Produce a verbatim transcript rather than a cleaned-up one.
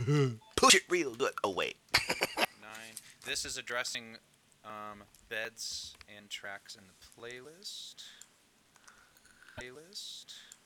Push it real good. Oh wait. Nine. This is addressing um, beds and tracks in the playlist. Playlist.